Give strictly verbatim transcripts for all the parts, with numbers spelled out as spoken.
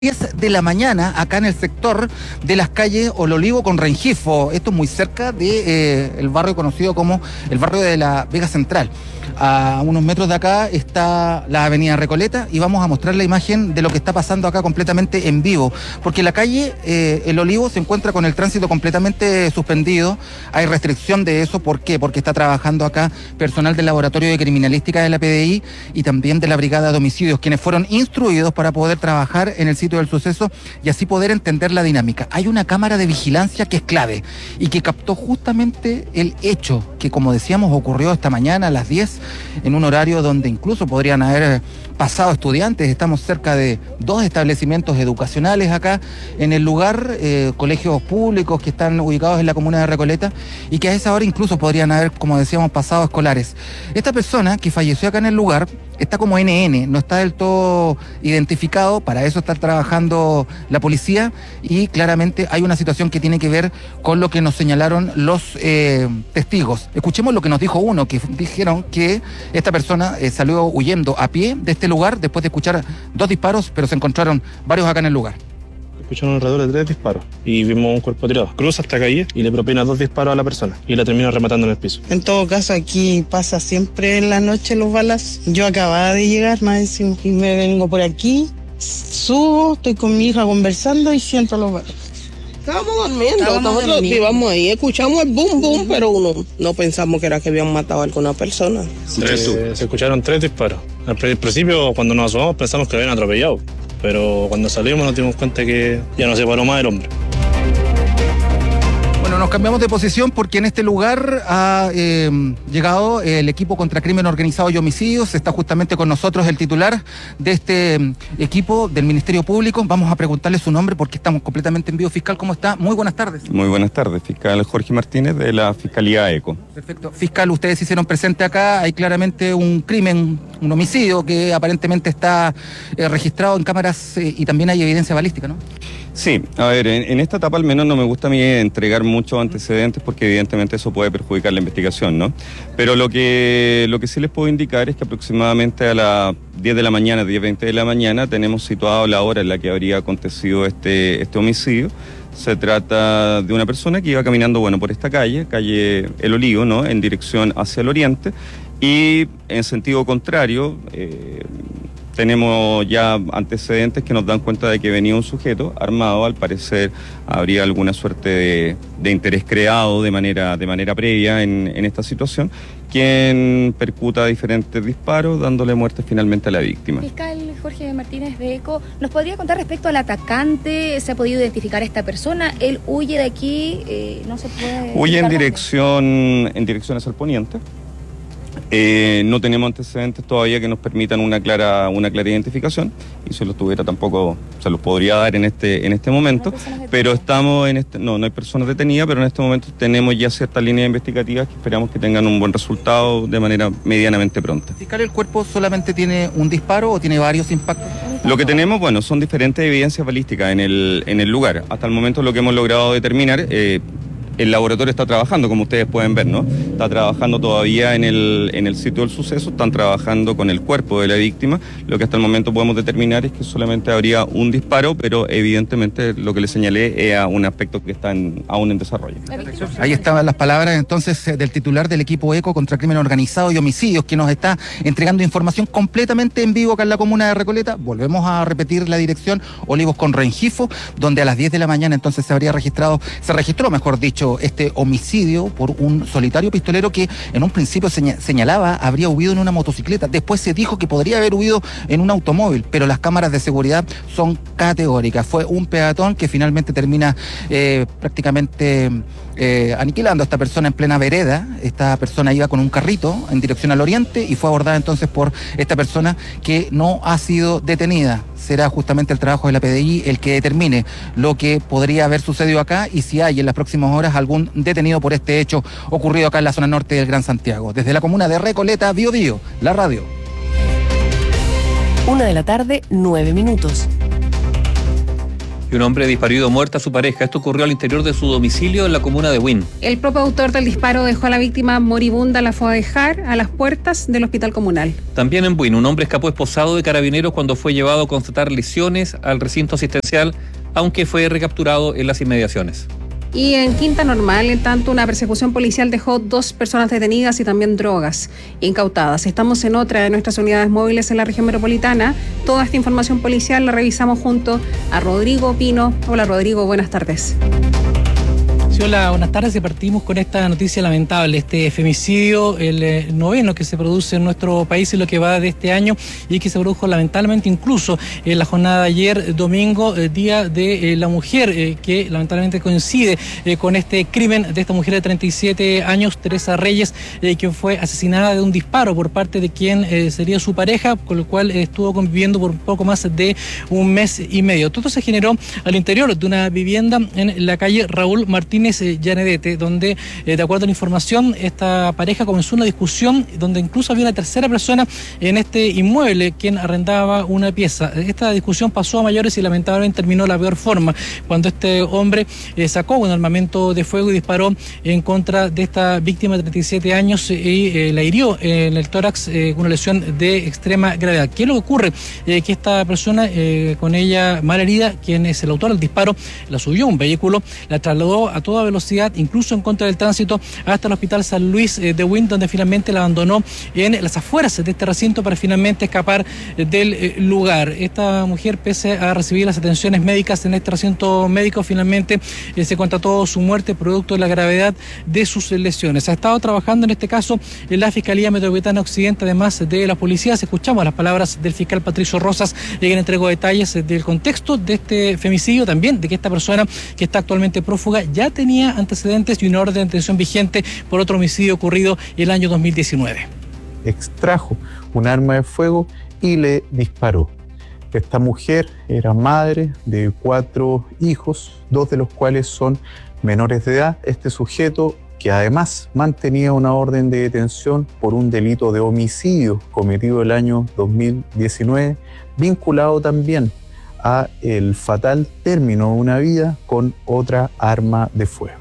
diez de la mañana acá en el sector de las calles Ololivo con Rengifo. Esto es muy cerca de eh, el barrio conocido como el barrio de la Vega Central. A unos metros de acá está la avenida Recoleta y vamos a mostrar la imagen de lo que está pasando acá completamente en vivo, porque la calle eh, El Olivo se encuentra con el tránsito completamente suspendido. Hay restricción de eso. ¿Por qué? Porque está trabajando acá personal del Laboratorio de Criminalística de la P D I y también de la Brigada de Homicidios, quienes fueron instruidos para poder trabajar en el sitio del suceso y así poder entender la dinámica. Hay una cámara de vigilancia que es clave y que captó justamente el hecho que, como decíamos, ocurrió esta mañana a las diez, en un horario donde incluso podrían haber pasado estudiantes. Estamos cerca de dos establecimientos educacionales acá en el lugar, eh, colegios públicos que están ubicados en la comuna de Recoleta y que a esa hora incluso podrían haber, como decíamos, pasado escolares. Esta persona que falleció acá en el lugar está como N N, no está del todo identificado. Para eso está trabajando la policía y claramente hay una situación que tiene que ver con lo que nos señalaron los eh, testigos. Escuchemos lo que nos dijo uno, que dijeron que esta persona eh, salió huyendo a pie de este lugar después de escuchar dos disparos, pero se encontraron varios acá en el lugar. Escucharon alrededor de tres disparos y vimos un cuerpo tirado. Cruza esta calle y le propina dos disparos a la persona y la termina rematando en el piso. En todo caso, aquí pasa siempre en la noche los balas. Yo acababa de llegar, más encima, y me vengo por aquí, subo, estoy con mi hija conversando y siento los balas. Estábamos durmiendo, Estábamos nosotros durmiendo. íbamos ahí, escuchamos el boom boom, pero uno no pensamos que era que habían matado a alguna persona. Se, se escucharon tres disparos. Al principio, cuando nos asomamos, pensamos que lo habían atropellado. Pero cuando salimos nos dimos cuenta que ya no se paró más el hombre. Bueno, nos cambiamos de posición porque en este lugar ha eh, llegado el equipo contra crimen organizado y homicidios. Está justamente con nosotros el titular de este eh, equipo del Ministerio Público. Vamos a preguntarle su nombre porque estamos completamente en vivo. Fiscal, ¿cómo está? Muy buenas tardes. Muy buenas tardes, fiscal Jorge Martínez de la Fiscalía ECO. Perfecto. Fiscal, ustedes se hicieron presente acá. Hay claramente un crimen, un homicidio que aparentemente está eh, registrado en cámaras eh, y también hay evidencia balística, ¿no? Sí, a ver, en, en esta etapa al menos no me gusta a mí entregar muchos antecedentes porque evidentemente eso puede perjudicar la investigación, ¿no? Pero lo que, lo que sí les puedo indicar es que aproximadamente a las diez de la mañana, diez veinte de la mañana, tenemos situado la hora en la que habría acontecido este, este homicidio. Se trata de una persona que iba caminando, bueno, por esta calle, calle El Olivo, ¿no?, en dirección hacia el oriente, y en sentido contrario, eh, tenemos ya antecedentes que nos dan cuenta de que venía un sujeto armado. Al parecer habría alguna suerte de, de interés creado de manera, de manera previa en, en esta situación, quien percuta diferentes disparos, dándole muerte finalmente a la víctima. Fiscal Jorge Martínez de ECO, ¿nos podría contar respecto al atacante? ¿Se ha podido identificar a esta persona? ¿Él huye de aquí? Eh, ¿No se puede...? Huye en dirección, en dirección hacia el poniente. Eh, no tenemos antecedentes todavía que nos permitan una clara, una clara identificación, y si los tuviera tampoco se los podría dar en este, en este momento, pero estamos en este, no, no hay personas detenidas, pero en este momento tenemos ya ciertas líneas investigativas que esperamos que tengan un buen resultado de manera medianamente pronta. Fiscal, ¿el cuerpo solamente tiene un disparo o tiene varios impactos? Lo que tenemos, bueno, son diferentes evidencias balísticas en el, en el lugar. Hasta el momento lo que hemos logrado determinar, eh, el laboratorio está trabajando, como ustedes pueden ver, ¿no? Está trabajando todavía en el, en el sitio del suceso, están trabajando con el cuerpo de la víctima. Lo que hasta el momento podemos determinar es que solamente habría un disparo, pero evidentemente lo que le señalé es un aspecto que está en, aún en desarrollo. Ahí estaban las palabras entonces del titular del equipo ECO contra crimen organizado y homicidios, que nos está entregando información completamente en vivo acá en la comuna de Recoleta. Volvemos a repetir la dirección: Olivos con Rengifo, donde a las diez de la mañana entonces se habría registrado, se registró, mejor dicho, este homicidio por un solitario pistolero que en un principio señalaba habría huido en una motocicleta. Después se dijo que podría haber huido en un automóvil, pero las cámaras de seguridad son categóricas. Fue un peatón que finalmente termina eh, prácticamente eh, aniquilando a esta persona en plena vereda. Esta persona iba con un carrito en dirección al oriente y fue abordada entonces por esta persona que no ha sido detenida. Será justamente el trabajo de la P D I el que determine lo que podría haber sucedido acá y si hay en las próximas horas algún detenido por este hecho ocurrido acá en la zona norte del Gran Santiago. Desde la comuna de Recoleta, Bío Bío, la radio. Una de la tarde, nueve minutos. y un hombre disparó y dio muerte a su pareja. Esto ocurrió al interior de su domicilio en la comuna de Buin. El propio autor del disparo dejó a la víctima moribunda, la fue a dejar a las puertas del hospital comunal. También en Buin, un hombre escapó esposado de carabineros cuando fue llevado a constatar lesiones al recinto asistencial, aunque fue recapturado en las inmediaciones. Y en Quinta Normal, en tanto, una persecución policial dejó dos personas detenidas y también drogas incautadas. Estamos en otra de nuestras unidades móviles en la región metropolitana. Toda esta información policial la revisamos junto a Rodrigo Pino. Hola Rodrigo, buenas tardes. Sí, hola, buenas tardes. Y partimos con esta noticia lamentable, este femicidio, el eh, noveno que se produce en nuestro país en lo que va de este año y que se produjo lamentablemente incluso en la jornada de ayer, domingo, eh, Día de eh, la Mujer, eh, que lamentablemente coincide eh, con este crimen de esta mujer de treinta y siete años, Teresa Reyes, eh, que fue asesinada de un disparo por parte de quien eh, sería su pareja, con lo cual eh, estuvo conviviendo por poco más de un mes y medio. Todo se generó al interior de una vivienda en la calle Raúl Martínez Llanedete, donde, eh, de acuerdo a la información, esta pareja comenzó una discusión donde incluso había una tercera persona en este inmueble quien arrendaba una pieza. Esta discusión pasó a mayores y lamentablemente terminó de la peor forma, cuando este hombre eh, sacó un armamento de fuego y disparó en contra de esta víctima de treinta y siete años y eh, la hirió en el tórax eh, con una lesión de extrema gravedad. ¿Qué es lo que ocurre? Eh, que esta persona, eh, con ella mal herida, quien es el autor del disparo, la subió a un vehículo, la trasladó a toda velocidad, incluso en contra del tránsito, hasta el Hospital San Luis eh, de Buin, donde finalmente la abandonó en las afueras de este recinto para finalmente escapar eh, del eh, lugar. Esta mujer, pese a recibir las atenciones médicas en este recinto médico, finalmente eh, se constató su muerte producto de la gravedad de sus lesiones. Ha estado trabajando en este caso en la Fiscalía Metropolitana Occidente, además de las policías. Escuchamos las palabras del fiscal Patricio Rosas, eh, quien entregó detalles eh, del contexto de este femicidio, también de que esta persona que está actualmente prófuga ya tenía antecedentes y una orden de detención vigente por otro homicidio ocurrido el año dos mil diecinueve. Extrajo un arma de fuego y le disparó. Esta mujer era madre de cuatro hijos, dos de los cuales son menores de edad. Este sujeto, que además mantenía una orden de detención por un delito de homicidio cometido el año dos mil diecinueve, vinculado también a el fatal término de una vida con otra arma de fuego.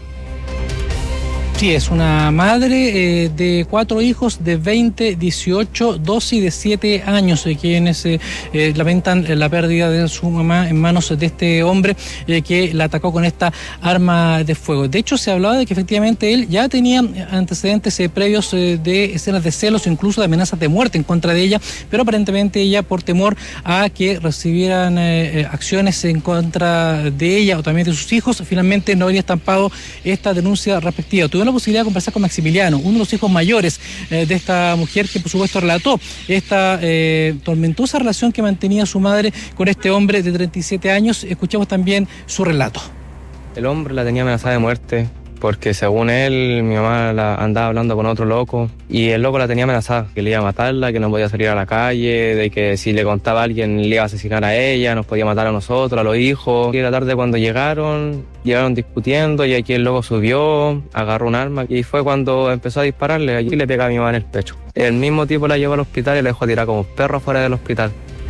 Sí, es una madre eh, de cuatro hijos de veinte, dieciocho, doce y de siete años, eh, quienes eh, eh, lamentan la pérdida de su mamá en manos de este hombre eh, que la atacó con esta arma de fuego. De hecho, se hablaba de que efectivamente él ya tenía antecedentes eh, previos eh, de escenas de celos, incluso de amenazas de muerte en contra de ella, pero aparentemente ella, por temor a que recibieran eh, acciones en contra de ella o también de sus hijos, finalmente no habría estampado esta denuncia respectiva. Tuve la posibilidad de conversar con Maximiliano, uno de los hijos mayores eh, de esta mujer, que por supuesto relató esta eh, tormentosa relación que mantenía su madre con este hombre de treinta y siete años. Escuchamos también su relato. El hombre la tenía amenazada de muerte porque, según él, mi mamá la andaba hablando con otro loco y el loco la tenía amenazada, que le iba a matarla, que no podía salir a la calle, de que si le contaba a alguien le iba a asesinar a ella, nos podía matar a nosotros, a los hijos. Y la tarde, cuando llegaron, llegaron discutiendo y aquí el loco subió, agarró un arma y fue cuando empezó a dispararle. Allí le pega a mi mamá en el pecho. El mismo tipo la llevó al hospital y la dejó tirar como un perro fuera del hospital.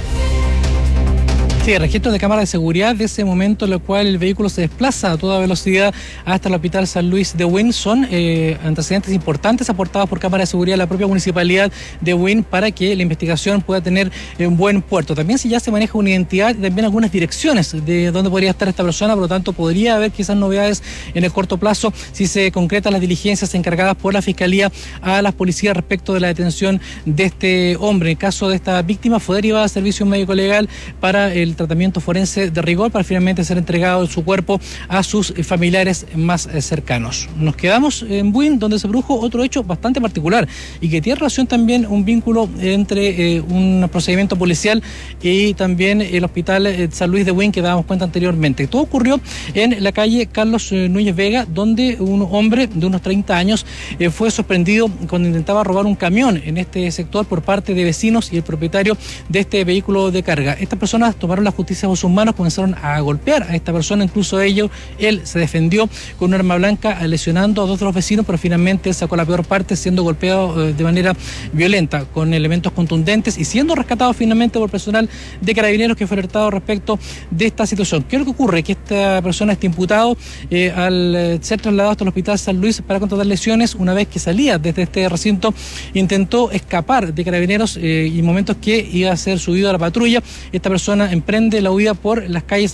Sí, registros de cámara de seguridad de ese momento en el cual el vehículo se desplaza a toda velocidad hasta el Hospital San Luis de Buin son eh, antecedentes importantes aportados por cámara de seguridad de la propia municipalidad de Buin para que la investigación pueda tener eh, un buen puerto. También si ya se maneja una identidad y también algunas direcciones de dónde podría estar esta persona, por lo tanto podría haber quizás novedades en el corto plazo si se concretan las diligencias encargadas por la Fiscalía a las policías respecto de la detención de este hombre. En el caso de esta víctima fue derivada a servicio médico legal para el tratamiento forense de rigor para finalmente ser entregado su cuerpo a sus familiares más cercanos. Nos quedamos en Buin, donde se produjo otro hecho bastante particular y que tiene relación también un vínculo entre eh, un procedimiento policial y también el Hospital San Luis de Buin que dábamos cuenta anteriormente. Todo ocurrió en la calle Carlos Núñez Vega, donde un hombre de unos treinta años eh, fue sorprendido cuando intentaba robar un camión en este sector por parte de vecinos y el propietario de este vehículo de carga. Estas personas tomaron la justicia de sus manos, comenzaron a golpear a esta persona, incluso ellos, él se defendió con un arma blanca, lesionando a dos de los vecinos, pero finalmente sacó la peor parte, siendo golpeado de manera violenta, con elementos contundentes y siendo rescatado finalmente por personal de Carabineros que fue alertado respecto de esta situación. ¿Qué es lo que ocurre? Que esta persona, este imputado, eh, al eh, ser trasladado hasta el Hospital San Luis para contratar lesiones, una vez que salía desde este recinto, intentó escapar de Carabineros eh, y en momentos que iba a ser subido a la patrulla, esta persona emprende la huida por las calles